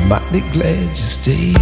mighty glad you stayed.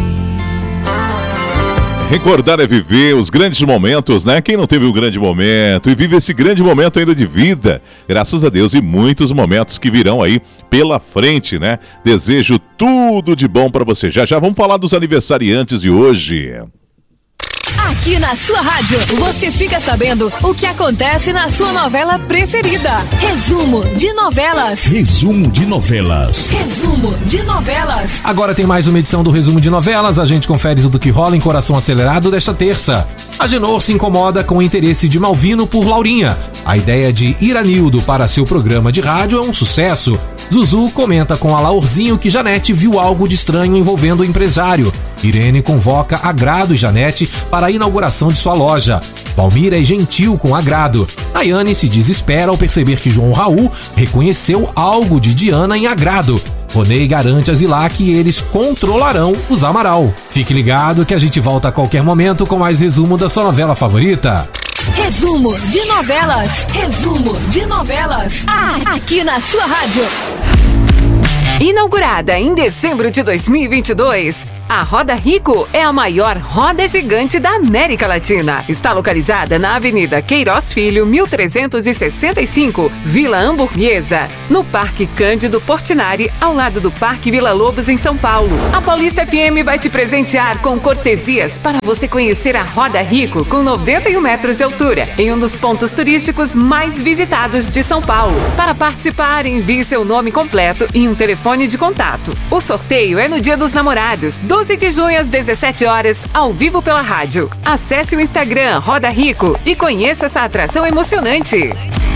Recordar é viver os grandes momentos, né? Quem não teve um grande momento e vive esse grande momento ainda de vida, graças a Deus, e muitos momentos que virão aí pela frente, né? Desejo tudo de bom pra você. Já vamos falar dos aniversariantes de hoje. Aqui na sua rádio, você fica sabendo o que acontece na sua novela preferida. Resumo de novelas. Resumo de novelas. Resumo de novelas. Agora tem mais uma edição do Resumo de Novelas. A gente confere tudo que rola em Coração Acelerado desta terça. Agenor se incomoda com o interesse de Malvino por Laurinha. A ideia de Iranildo para seu programa de rádio é um sucesso. Zuzu comenta com Alaorzinho que Janete viu algo de estranho envolvendo o empresário. Irene convoca Agrado e Janete para a inauguração de sua loja. Palmira é gentil com Agrado. Daiane se desespera ao perceber que João Raul reconheceu algo de Diana em Agrado. Ronei garante a Zilá que eles controlarão os Amaral. Fique ligado que a gente volta a qualquer momento com mais resumo da sua novela favorita. Resumo de novelas. Resumo de novelas. Aqui na sua rádio. Inaugurada em dezembro de 2022, a Roda Rico é a maior roda gigante da América Latina. Está localizada na Avenida Queiroz Filho, 1365, Vila Hamburguesa, no Parque Cândido Portinari, ao lado do Parque Vila Lobos, em São Paulo. A Paulista FM vai te presentear com cortesias para você conhecer a Roda Rico com 91 metros de altura, em um dos pontos turísticos mais visitados de São Paulo. Para participar, envie seu nome completo e um telefone de contato. O sorteio é no Dia dos Namorados, 12 de junho às 17 horas, ao vivo pela rádio. Acesse o Instagram Roda Rico e conheça essa atração emocionante.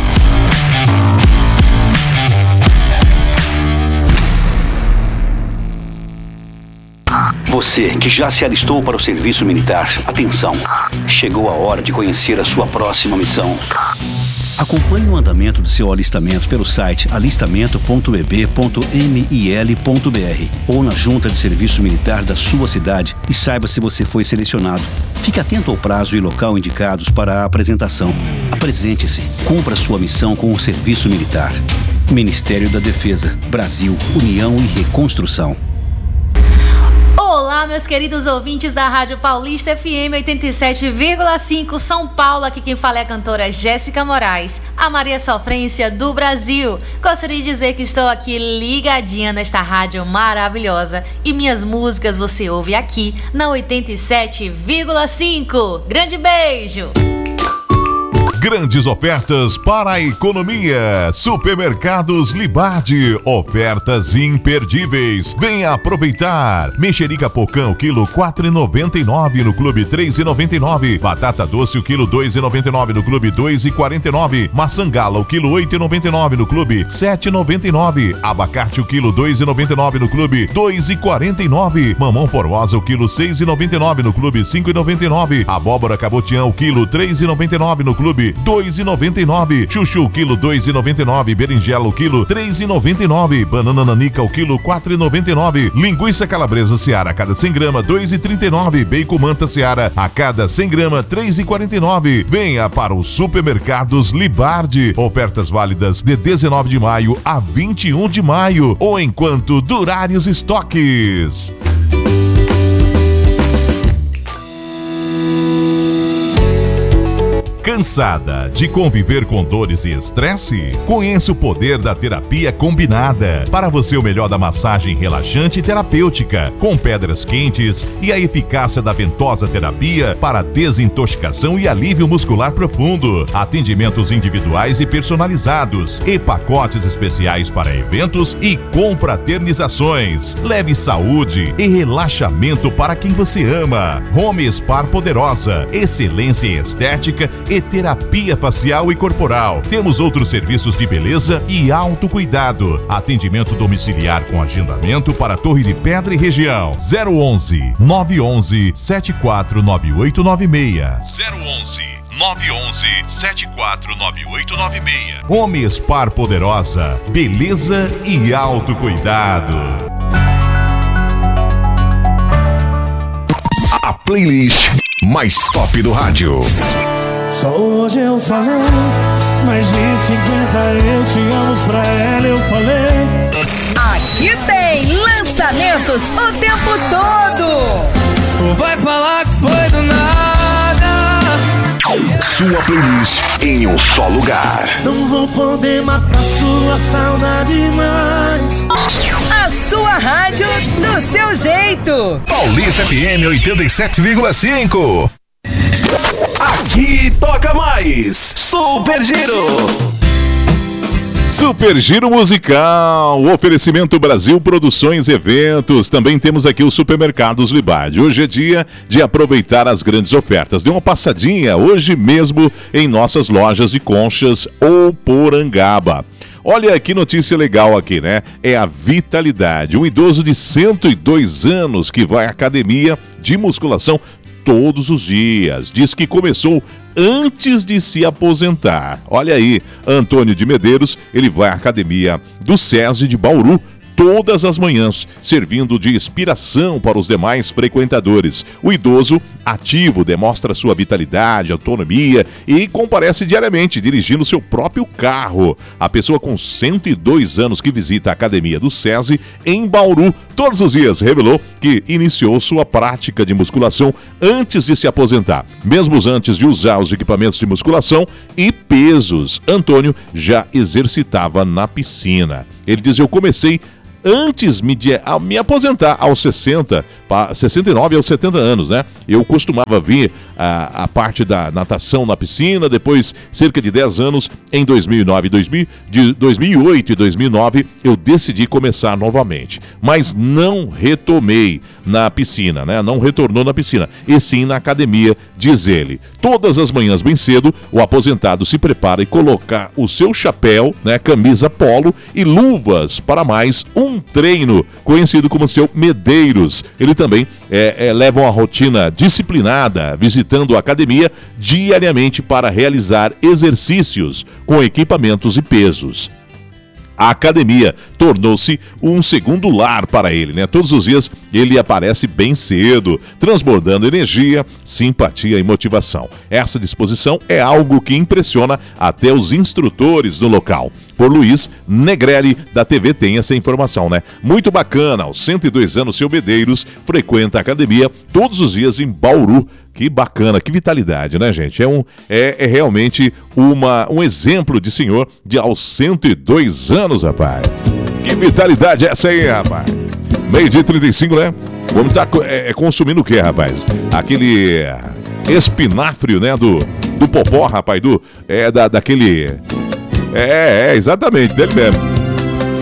Você que já se alistou para o serviço militar, atenção! Chegou a hora de conhecer a sua próxima missão. Acompanhe o andamento do seu alistamento pelo site alistamento.eb.mil.br ou na junta de serviço militar da sua cidade e saiba se você foi selecionado. Fique atento ao prazo e local indicados para a apresentação. Apresente-se, cumpra sua missão com o serviço militar. Ministério da Defesa, Brasil, União e Reconstrução. Olá, meus queridos ouvintes da Rádio Paulista FM 87,5 São Paulo. Aqui quem fala é a cantora Jéssica Moraes, a Maria Sofrência do Brasil. Gostaria de dizer que estou aqui ligadinha nesta rádio maravilhosa e minhas músicas você ouve aqui na 87,5. Grande beijo! Grandes ofertas para a economia. Supermercados Libardi. Ofertas imperdíveis. Venha aproveitar. Mexerica Pocã, o quilo 4,99 no Clube 3,99. Batata doce, o quilo 2,99 no Clube 2,49. Maçã gala, o quilo 8,99 no Clube 7,99. Abacate, o quilo 2,99 no Clube 2,49. Mamão formosa, o quilo 6,99 no Clube 5,99. Abóbora cabotiã, o quilo 3,99 no Clube 2,99. Chuchu, o quilo 2,99. Berinjela, o quilo 3,99. Banana nanica, o quilo 4,99. Linguiça calabresa Seara, a cada 100 gramas 2,39. Bacon manta Seara, a cada 100 gramas 3,49. Venha para os supermercados Libardi. Ofertas válidas de 19 de maio a 21 de maio ou enquanto durarem os estoques. Cansada de conviver com dores e estresse? Conheça o poder da terapia combinada. Para você, o melhor da massagem relaxante e terapêutica, com pedras quentes e a eficácia da ventosa terapia para desintoxicação e alívio muscular profundo. Atendimentos individuais e personalizados e pacotes especiais para eventos e confraternizações. Leve saúde e relaxamento para quem você ama. Home Spa Poderosa, excelência em estética e terapia facial e corporal. Temos outros serviços de beleza e autocuidado. Atendimento domiciliar com agendamento para Torre de Pedra e região. 011 911 749896. 011 911 749896. Home Spa Poderosa, beleza e autocuidado. A playlist mais top do rádio. Só hoje eu falei, mais de 50 eu te amo, pra ela eu falei. Aqui tem lançamentos o tempo todo. Vai falar que foi do nada. Sua playlist em um só lugar. Não vou poder matar sua saudade mais. A sua rádio do seu jeito. Paulista FM 87,5. Aqui toca mais. Super Giro. Super Giro Musical, oferecimento Brasil Produções e Eventos. Também temos aqui o Supermercados Libardi. Hoje é dia de aproveitar as grandes ofertas. Dê uma passadinha hoje mesmo em nossas lojas de Conchas ou Porangaba. Olha que notícia legal aqui, né? É a Vitalidade, um idoso de 102 anos que vai à academia de musculação todos os dias. Diz que começou antes de se aposentar. Olha aí, Antônio de Medeiros, ele vai à academia do SESI de Bauru todas as manhãs, servindo de inspiração para os demais frequentadores. O idoso ativo demonstra sua vitalidade, autonomia e comparece diariamente dirigindo seu próprio carro. A pessoa com 102 anos que visita a academia do SESI em Bauru todos os dias revelou que iniciou sua prática de musculação antes de se aposentar. Mesmo antes de usar os equipamentos de musculação e pesos, Antônio já exercitava na piscina. Ele diz: eu comecei antes de me aposentar aos 69 aos 70 anos, né? Eu costumava vir a parte da natação na piscina, depois cerca de 10 anos, em 2008 e 2009, eu decidi começar novamente, mas não retomei na piscina, né? Não retornou na piscina, e sim na academia, diz ele. Todas as manhãs bem cedo, o aposentado se prepara e coloca o seu chapéu, né, camisa polo e luvas para mais um treino, conhecido como seu Medeiros. Ele também leva uma rotina disciplinada, visitando a academia diariamente para realizar exercícios com equipamentos e pesos. A academia tornou-se um segundo lar para ele, né? Todos os dias ele aparece bem cedo, transbordando energia, simpatia e motivação. Essa disposição é algo que impressiona até os instrutores do local. Por Luiz Negrelli, da TV, tem essa informação, né? Muito bacana, aos 102 anos, seu Medeiros frequenta a academia todos os dias em Bauru. Que bacana, que vitalidade, né, gente? É realmente um exemplo de senhor de aos 102 anos, rapaz. Que vitalidade é essa aí, rapaz? 12h35, né? Vamos estar consumindo o quê, rapaz? Aquele espinafre, né, do popó, rapaz, daquele... exatamente, dele mesmo.